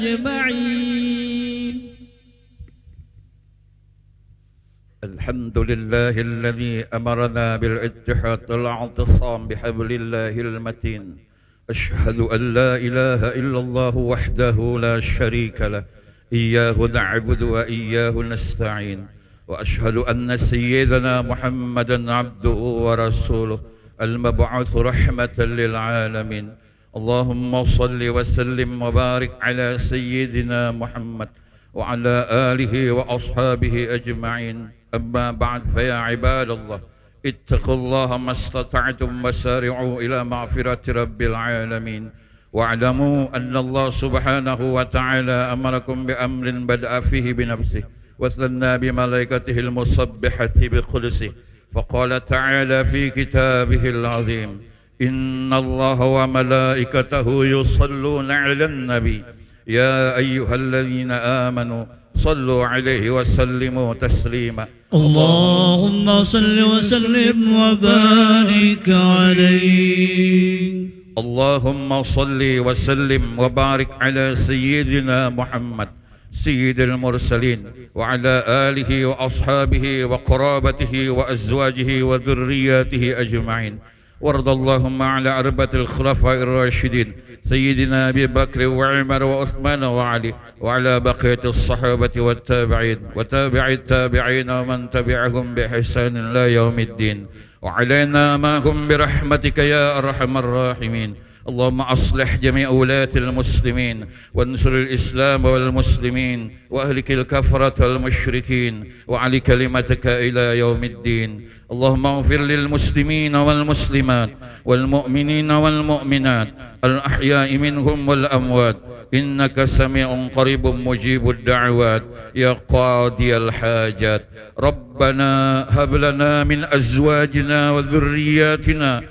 أجمعين. الحمد لله الذي أمرنا بالاتحاد والاعتصام بحبل الله المتين. أشهد أن لا إله إلا الله وحده لا شريك له، إياه نعبد وإياه نستعين. وأشهد أن سيدنا محمدا عبده ورسوله المبعوث رحمة للعالمين. اللهم صل وسلم وبارك على سيدنا محمد وعلى آله وأصحابه أجمعين. أما بعد، فيا عباد الله، اتقوا الله ما استطعتم وسارعوا إلى مغفرة رب العالمين. واعلموا أن الله سبحانه وتعالى أمركم بأمر بدأ فيه بنفسه وثنى بملائكته المسبحة بقدسه، فقال تعالى في كتابه العظيم: إن الله وملائكته يصلون على النبي يا أيها الذين آمنوا صلوا عليه وسلموا تسليما. اللهم صل وسلم وبارك عليه. اللهم صل وسلم وبارك على سيدنا محمد سيد المرسلين وعلى آله وأصحابه وقرابته وأزواجه وذرياته أجمعين. وارض اللهم على أربعة الخلفاء الراشدين سيدنا أبي بكر وعمر وعثمان وعلي، وعلى بقية الصحابة والتابعين وتابع التابعين ومن تبعهم بإحسان إلى يوم الدين، وعلينا معهم برحمتك يا أرحم الراحمين. اللهم أصلح جميع ولاة المسلمين وانصر الإسلام والمسلمين وأهلك الكفرة والمشركين وعلي كلمتك إلى يوم الدين. اللهم اغفر للمسلمين والمسلمات والمؤمنين والمؤمنات الأحياء منهم والأموات، إنك سميع قريب مجيب الدعوات يا قاضي الحاجات. ربنا هب لنا من أزواجنا وذرياتنا